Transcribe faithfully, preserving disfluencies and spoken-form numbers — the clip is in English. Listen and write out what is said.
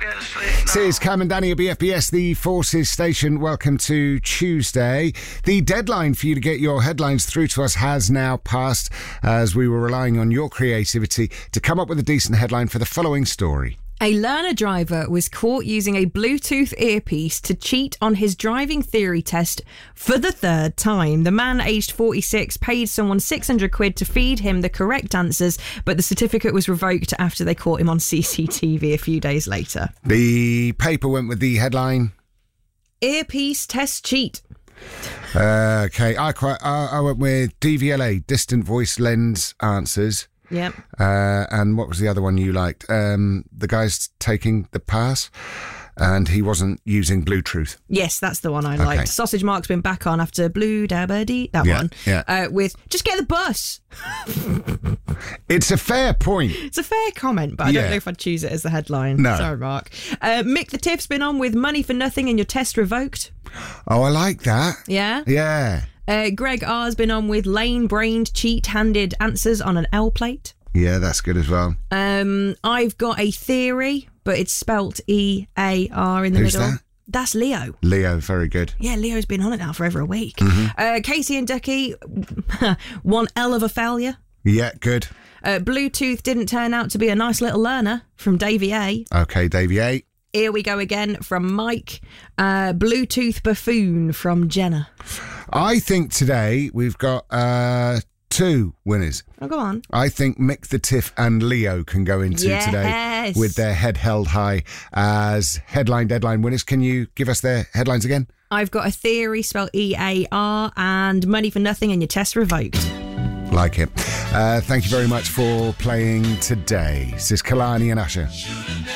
get to sleep now. This is Cam and Danny at B F B S, the Forces Station. Welcome to Tuesday. The deadline for you to get your headlines through to us has now passed, as we were relying on your creativity to come up with a decent headline for the following story. A learner driver was caught using a Bluetooth earpiece to cheat on his driving theory test for the third time. The man, aged forty-six, paid someone six hundred quid to feed him the correct answers, but the certificate was revoked after they caught him on C C T V a few days later. The paper went with the headline, Earpiece test cheat. Uh, okay, I quite I, I went with D V L A, distant voice lens answers. Yep. Uh, and what was the other one you liked? Um, the guy's taking the pass, and he wasn't using Bluetooth. Yes, that's the one I Okay. liked. Sausage Mark's been back on after Blue Dabba Dee, that Yeah, one. yeah. Uh, with just get the bus. It's a fair point. It's a fair comment, but I Yeah. don't know if I'd choose it as the headline. No. Sorry, Mark. Uh, Mick the Tiff's been on with money for nothing and your test revoked. Oh, I like that. Yeah. Yeah. Uh, Greg R's been on with lane-brained, cheat-handed answers on an L plate. Yeah, that's good as well. Um, I've got a theory, but it's spelt E A R in the Who's middle. that? That's Leo. Leo, very good. Yeah, Leo's been on it now for over a week. Mm-hmm. Uh, Casey and Ducky, one L of a failure. Yeah, good. Uh, Bluetooth didn't turn out to be a nice little learner from Davey A. Okay, Davey A. Here we go again from Mike. Uh, Bluetooth buffoon from Jenna. I think today we've got uh, two winners. Oh, go on. I think Mick the Tiff and Leo can go into Yes. today with their head held high as headline deadline winners. Can you give us their headlines again? I've got a theory spelled E A R and money for nothing and your test revoked. Like it. Uh, thank you very much for playing today. This is Kalani and Usher.